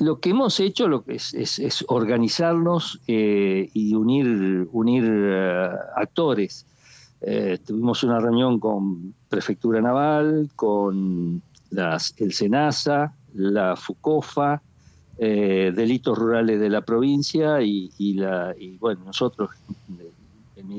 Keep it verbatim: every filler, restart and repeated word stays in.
lo que hemos hecho lo que es, es, es organizarnos eh, y unir, unir uh, actores. Eh, tuvimos una reunión con Prefectura Naval, con las, el SENASA, la FUCOFA, eh, Delitos Rurales de la provincia y, y, la, y bueno, nosotros